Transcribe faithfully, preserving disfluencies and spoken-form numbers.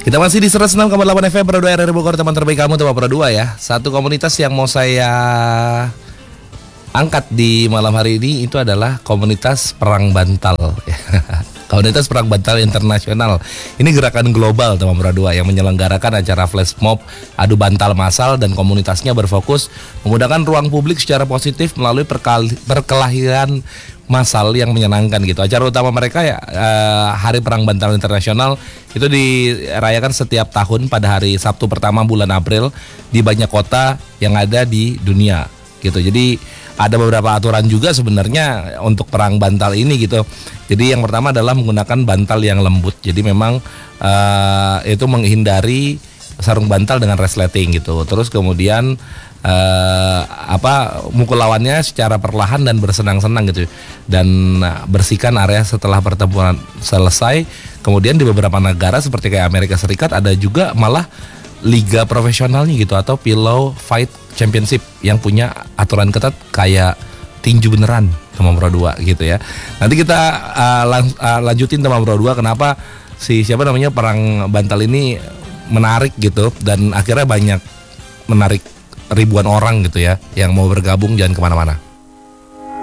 Kita masih di seratus enam koma delapan F M Pro dua R R Bogor, teman terbaik kamu, teman Pro dua ya. Satu komunitas yang mau saya angkat di malam hari ini itu adalah komunitas perang bantal. Komunitas perang bantal internasional. Ini gerakan global teman Pro dua yang menyelenggarakan acara flash mob adu bantal massal, dan komunitasnya berfokus menggunakan ruang publik secara positif melalui perkali, perkelahian massal yang menyenangkan gitu. Acara utama mereka ya eh, Hari Perang Bantal Internasional itu dirayakan setiap tahun pada hari Sabtu pertama bulan April di banyak kota yang ada di dunia gitu. Jadi ada beberapa aturan juga sebenarnya untuk perang bantal ini gitu. Jadi yang pertama adalah menggunakan bantal yang lembut. Jadi memang uh, itu menghindari sarung bantal dengan resleting gitu. Terus kemudian uh, apa mukul lawannya secara perlahan dan bersenang-senang gitu. Dan bersihkan area setelah pertempuran selesai. Kemudian di beberapa negara seperti kayak Amerika Serikat ada juga malah liga profesionalnya gitu, atau Pillow Fight Championship yang punya aturan ketat kayak tinju beneran teman Pro dua gitu ya. Nanti kita uh, lang- uh, lanjutin teman Pro dua kenapa si siapa namanya perang bantal ini menarik gitu, dan akhirnya banyak menarik ribuan orang gitu ya yang mau bergabung. Jangan kemana-mana.